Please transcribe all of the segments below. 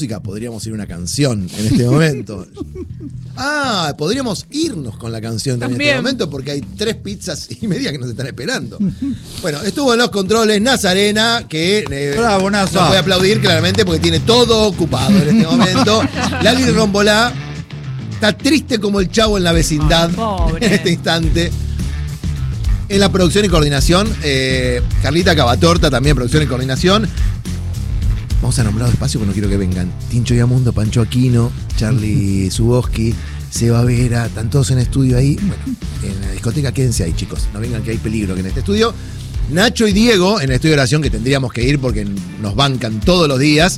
Podríamos ir a una canción en este momento. Podríamos irnos con la canción también en este momento porque hay 3 pizzas y media que nos están esperando. Bueno, estuvo en los controles Nazarena, que bravo, no puede aplaudir claramente porque tiene todo ocupado en este momento. Lali Rombolá está triste como el chavo en la vecindad en este instante. En la producción y coordinación, Carlita Cavatorta también producción y coordinación. Vamos a nombrar despacio porque no quiero que vengan. Tincho Yamundo, Pancho Aquino, Charlie Zuboski, Seba Vera, están todos en estudio ahí. Bueno, en la discoteca quédense ahí, chicos. No vengan que hay peligro que en este estudio. Nacho y Diego en el estudio de oración, que tendríamos que ir porque nos bancan todos los días.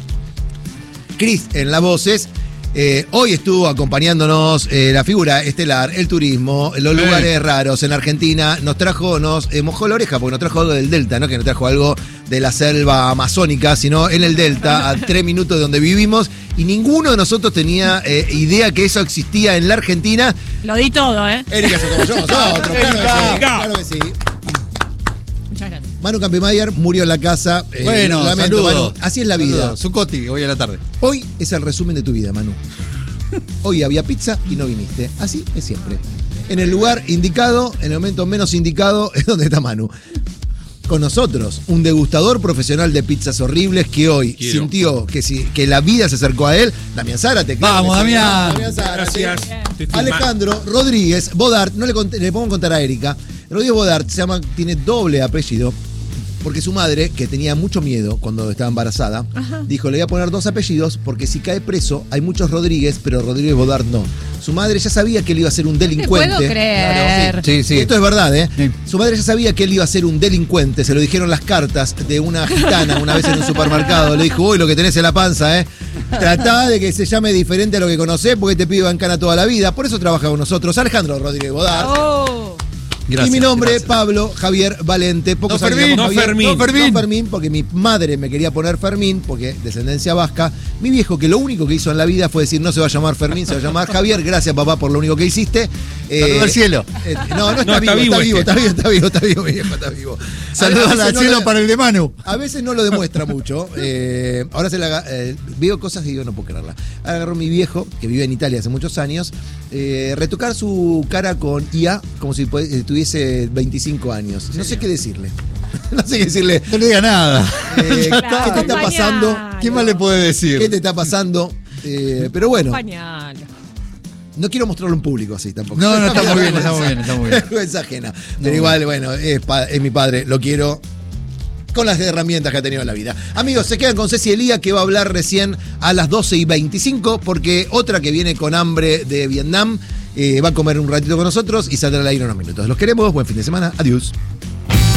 Cris en las voces. Hoy estuvo acompañándonos la figura estelar, el turismo, los lugares raros en Argentina. Nos mojó la oreja porque nos trajo algo del Delta, no que nos trajo algo de la selva amazónica, sino en el Delta, a 3 minutos de donde vivimos. Y ninguno de nosotros tenía idea que eso existía en la Argentina. Lo di todo, ¿eh? Erika se como yo, nosotros, claro que sí. Muchas gracias. Manu Campemayer murió en la casa. Bueno, saludos. Manu. Así es la vida. Zucotti, hoy a la tarde. Hoy es el resumen de tu vida, Manu. Hoy había pizza y no viniste. Así es siempre. En el lugar indicado, en el momento menos indicado, es donde está Manu. Con nosotros, un degustador profesional de pizzas horribles que hoy sintió que la vida se acercó a él. Damián Zárate. Vamos, Damián. Zárate. Gracias. Alejandro Rodríguez Bodart. No le pongo a contar a Erika. Rodríguez Bodart tiene doble apellido. Porque su madre, que tenía mucho miedo cuando estaba embarazada, dijo, le voy a poner 2 apellidos porque si cae preso hay muchos Rodríguez, pero Rodríguez Bodart no. Su madre ya sabía que él iba a ser un delincuente. No puedo creer. Claro, sí. Esto es verdad, ¿eh? Sí. Su madre ya sabía que él iba a ser un delincuente. Se lo dijeron las cartas de una gitana una vez en un supermercado. Le dijo, uy, lo que tenés en la panza, ¿eh? Tratá de que se llame diferente a lo que conocés porque te pido bancana toda la vida. Por eso trabaja con nosotros Alejandro Rodríguez Bodart. Gracias, y mi nombre, Pablo Javier Valente. No Fermín, porque mi madre me quería poner Fermín, porque descendencia vasca. Mi viejo, que lo único que hizo en la vida fue decir, no se va a llamar Fermín, se va a llamar Javier. Gracias, papá, por lo único que hiciste. Saludos al cielo. No está vivo, mi viejo está vivo. Saludos al cielo para el de Manu. A veces no lo demuestra mucho. Ahora veo cosas y digo, no puedo creerla. Agarró mi viejo, que vive en Italia hace muchos años, retocar su cara con IA, como si tuviese 25 años. No sé qué decirle. No sé qué decirle. No le diga nada. ¿Qué te está pasando? ¿Qué más le puede decir? ¿Qué te está pasando? Pero bueno. Pañal. No quiero mostrarlo en público así tampoco. No, está muy bien. Vergüenza ajena. Pero igual, bueno, es mi padre, lo quiero con las herramientas que ha tenido en la vida. Amigos, se quedan con Ceci Elía, que va a hablar recién a las 12:25, porque otra que viene con hambre de Vietnam va a comer un ratito con nosotros y saldrá al aire unos minutos. Los queremos, buen fin de semana, adiós.